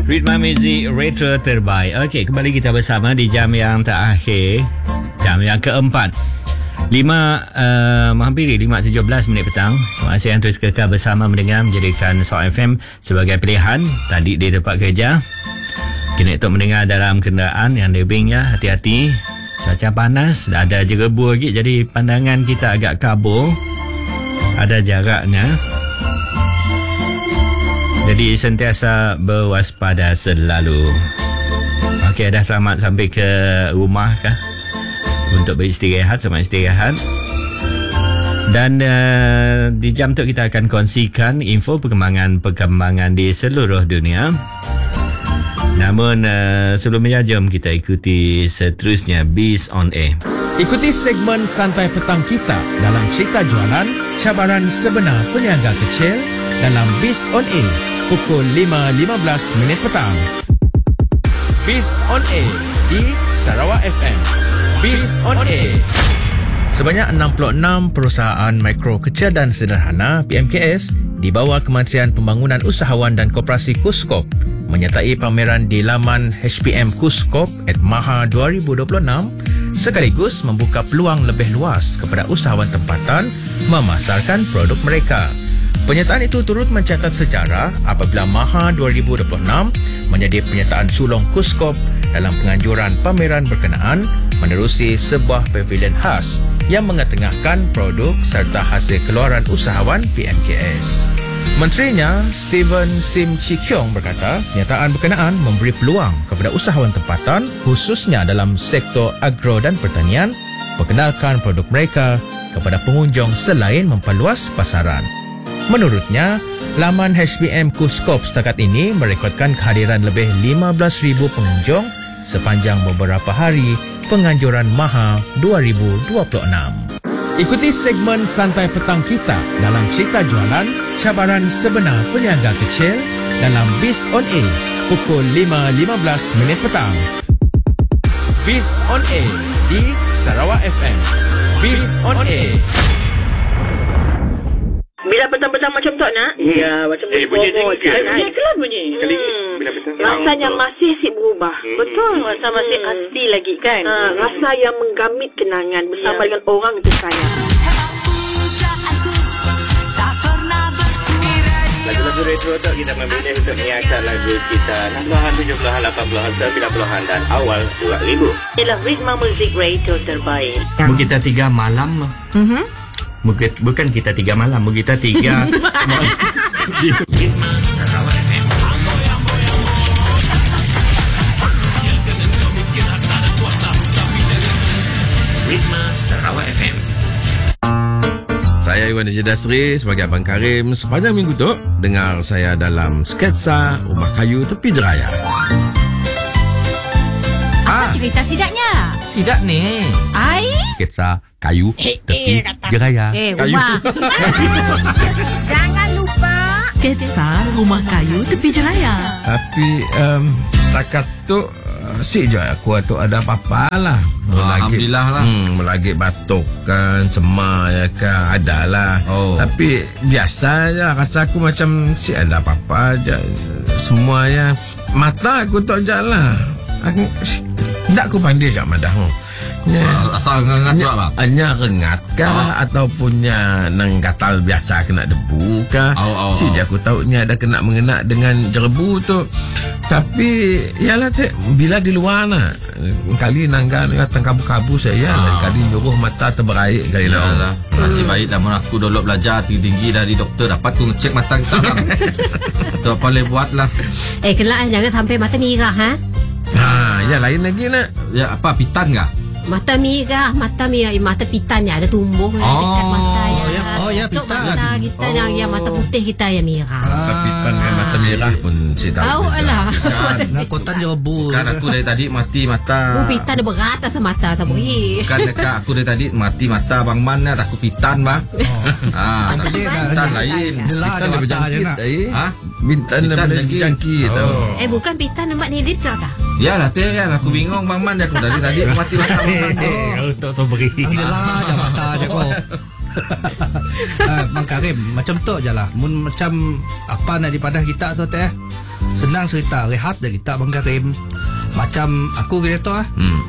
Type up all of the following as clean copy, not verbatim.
Ritma Muzik Retro terbaik. Okey, kembali kita bersama di jam yang terakhir, jam yang keempat, 5:17 minit petang. Terima kasih yang terus kekal bersama mendengar, menjadikan Soul FM sebagai pilihan tadi di tempat kerja. Kena untuk mendengar dalam kenderaan yang lebih ya, hati-hati. Cuaca panas, ada jerebu lagi, jadi pandangan kita agak kabur, ada jaraknya. Jadi sentiasa berwaspada selalu. Okey, dah selamat sampai ke rumah kah? Untuk beristirahat, selamat istirahat. Dan di jam tu kita akan kongsikan info perkembangan di seluruh dunia. Namun sebelumnya jom kita ikuti seterusnya Biz on Air. Ikuti segmen Santai Petang kita dalam cerita jualan cabaran sebenar peniaga kecil dalam Biz on Air pukul 5.15 minit petang. Biz on Air di Sarawak FM. Biz on Air. Sebanyak 66 perusahaan mikro kecil dan sederhana PMKS di bawah Kementerian Pembangunan Usahawan dan Koperasi KUSKOP menyertai pameran di laman HPM KUSKOP @Maha 2026 sekaligus membuka peluang lebih luas kepada usahawan tempatan memasarkan produk mereka. Penyertaan itu turut mencatat sejarah apabila Maha 2026 menjadi penyertaan sulung KUSKOP dalam penganjuran pameran berkenaan menerusi sebuah pavilion khas yang mengetengahkan produk serta hasil keluaran usahawan PMKS. Menterinya, Stephen Sim Chi Kiong berkata, penyertaan berkenaan memberi peluang kepada usahawan tempatan khususnya dalam sektor agro dan pertanian perkenalkan produk mereka kepada pengunjung selain memperluas pasaran. Menurutnya, laman HPM KUSKOP setakat ini merekodkan kehadiran lebih 15,000 pengunjung sepanjang beberapa hari penganjuran Maha 2026. Ikuti segmen Santai Petang kita dalam cerita jualan cabaran sebenar peniaga kecil dalam Biz on Air pukul 5.15 minit petang. Biz on Air di Sarawak FM. Biz on Air. Bila petang-petang macam tu nak? Ya, macam tu. Bunyi ni ke? Kelas bunyi. Kali bila petang. Rasanya masih si berubah. Betul. Rasa masih asli lagi kan? Rasa yang menggamit kenangan bersama dengan orang tersayang. Lagu-lagu retro tu kita memilih untuk menyiarkan lagu kita 60-an, 70-an, 80-an, 90-an dan awal 2000. Ialah Ritma Muzik Retro terbaik. Kita 3 malam. Bukan kita 3 malam, kita 3 di Ritma Sarawak FM. Ritma Sarawak FM. Saya Iwan Haji Dasri sebagai Abang Karim. Sepanjang minggu tu dengar saya dalam sketsa Rumah Kayu Tepi Jeraya. Apa cerita sidaknya? Sidak ni sketsa kayu tepi jeraya. Rumah. Jangan lupa sketsa Rumah Kayu Tepi Jeraya. Tapi setakat tu si je aku tu ada apa-apa lah. Alhamdulillah lah. Melagik batuk kan, semar ya kan, ada lah. Tapi biasa je rasa aku macam si ada apa-apa je. Semuanya mata aku tu je lah. Tak aku pandai kat madah. Asal rengat pula bang? Hanya rengat kah ataupun nang gatal biasa kena debu kah? Si je aku tahu ni ada kena mengena dengan jerebu tu. Tapi yalah bila di luar nak kali nanggan datang kabu-kabu saya kali nyuruh mata terberair kali lah. Masih baik dah aku dulu belajar tinggi-tinggi dari doktor dapat aku ngecek mata kita bang. Tu apa boleh buat lah. kelak jangan sampai mata merah Ya lain lagi nak. Ya apa pitan kah? Mata merah, mata pitan yang ada tumbuh dekat mata pitan. Mata kita yang mata putih kita yang merah. Mata pitan dengan mata merah pun si tahu. Alah. Nakutan jerebu. Kan aku dari tadi mati mata. Pitan ada berat atas mata sabui. Kan dekat aku dari tadi mati mata bang mana aku pitan bang. Pitan lain. Pitan dia berjangkit. Bintan dia berjangkit. Bukan pitan nampak ni dia tak? Ya lah aku bingung bang man aku tadi mati mata bang man. Untuk sobri. Alhamdulillah dah mata je kau. Bang Karim, macam tu je lah. Mun macam apa nak dipadah kita tu teh. senang cerita rehat dah kita Bang Karim. Macam aku kata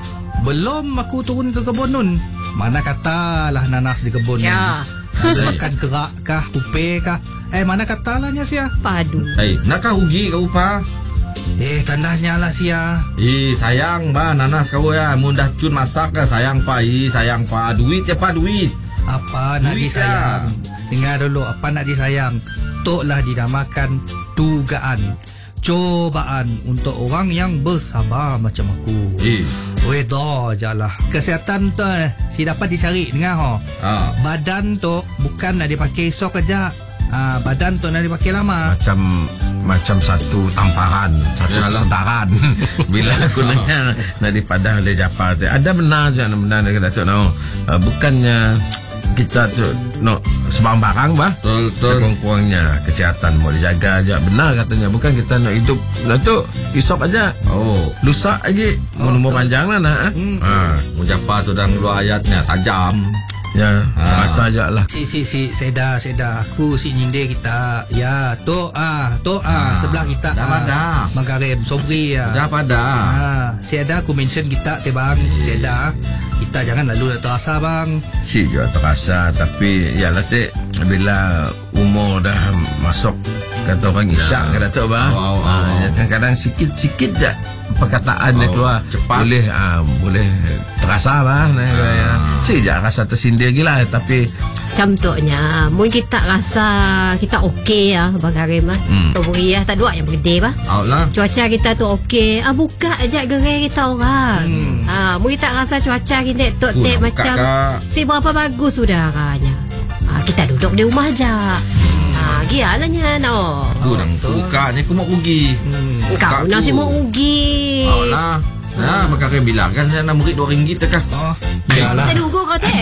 belum aku turun ke kebun nun, mana katalah nanas di kebun Ya. nun. Makan kerak kah, tupe kah, mana katalahnya sia. Padu. Nakah rugi kau pa? Tandanya lah sia. Sayang ba nanas kau ya. Mudah cun masak ke sayang pa. Sayang pa. Duit ya pa, duit. Apa nak Duit disayang? Dengar dulu, apa nak disayang? Toklah dinamakan dugaan, cobaan untuk orang yang bersabar macam aku. Weda je lah. Kesihatan tu si dapat dicari dengar ho. Badan tu bukan nak dipakai esok aja. Badan tu nak dipakai lama. Macam satu tamparan, satu sedaran. Bila aku nanya di Padang dia Japar tu, ada benar je benar dia kata bukannya kita tu sebang barang bah. Sekurang-kurangnya kesihatan mau dijaga aja. Benar katanya, bukan kita nak hidup tu esok aja. Lusa aja mau umur panjang lah nak. Japar tu dan dua ayatnya tajam. Ya, rasa aja lah. Si Seda aku si nyinde kita. Ya, sebelah kita. Dah. Bang Karim, Sobri ya. Dah pada. Seda aku mention kita te bang. Seda. Kita jangan lalu terasa bang. Si juga terasa, tapi ya lah bila umur dah masuk kata orang isyak ke Datuk bah. Kadang-kadang sikit-sikit je perkataan dia keluar cepat. Boleh terasa bah. Si je rasa tersindir gila, tapi Contohnya mungkin kita rasa kita okey ya Bang Karim Sobri tak dua yang gede bah. Cuaca kita tu okey. Buka aja gerai kita orang. Mungkin tak rasa cuaca kita tok macam si berapa bagus udaranya. Kita duduk di rumah aja. Gialanya no. Kurang buka ni aku mau rugi. Kau nasi mau rugi. Nah, maka kan bilang kan saya nak murid RM2 tekah. Iyalah. Saya nunggu kau teh.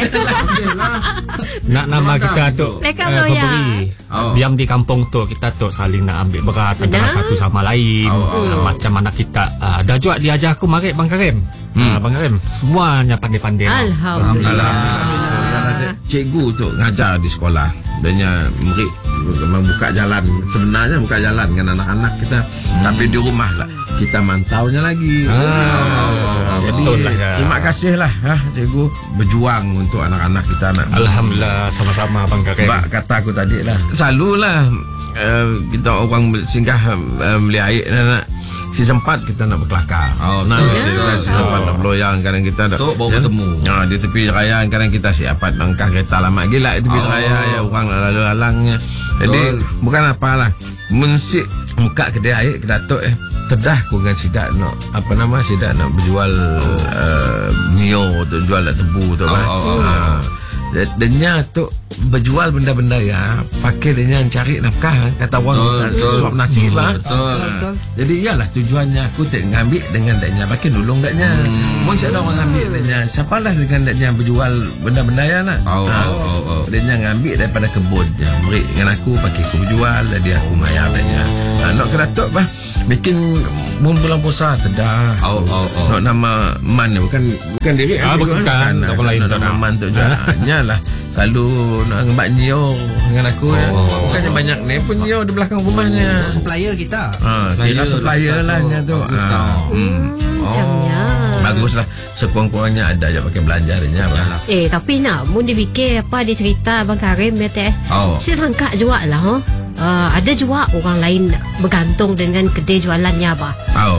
Nak nama kita tu Sobri. Diam di kampung tu kita tu saling nak ambil berat antara satu sama lain. Macam anak kita dah juga diajar aku mari Bang Karim. Bang Karim semuanya pandai-pandai. Alhamdulillah. Cikgu tu ngajar di sekolah. Dia murid memang buka jalan. Sebenarnya buka jalan dengan anak-anak kita. Tapi di rumah lah kita mantaunya lagi. Jadi terima kasih lah cikgu berjuang untuk anak-anak kita. Alhamdulillah, sama-sama Bang Karim. Sebab kata aku tadi lah, selalulah kita orang singgah beli air nak si sempat kita nak berkelakar. Kita si sempat nak beloyang. Kadang kita nak baru bertemu di tepi raya. Kadang kita siapat langkah kereta lama gila di tepi raya. Orang lalu halangnya. Jadi bukan apalah, mensik muka kedai air ke Datuk terdah aku dengan sidak nak sidak nak berjual mio tu, jual tebu tu Denya tu berjual benda-benda ya, pakai denya cari nafkah kata orang suap nasi betul. Jadi iyalah tujuannya aku tak ngambil dengan denya, pakai nulung denya. Mun ada orang ambil denya, siapalah dengan denya berjual benda-benda ya nak. Denya ngambil daripada kebun je. Murid dengan aku pakai aku berjual, jadi aku bayar denya. Nak ke Datuk bah bikin bulan puasa tedah. Nak nama man bukan diri bukan apa lain nama man tu je. Lah selalu nak ngebak Nio dengan aku bukannya banyak ni pun Nio di belakang rumahnya supplier kita. Kira supplier lah nya tu. Macamnya baguslah, sekurang-kurangnya ada je pakai belanja dia lah. Tapi nak mun dipikir apa dia cerita Bang Karim teh. Saya sangka juga lah ada juga orang lain bergantung dengan kedai jualannya bah.